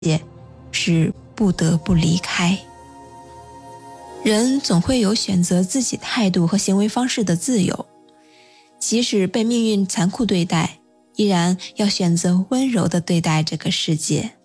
界，是不得不离开。人总会有选择自己态度和行为方式的自由，即使被命运残酷对待，依然要选择温柔地对待这个世界。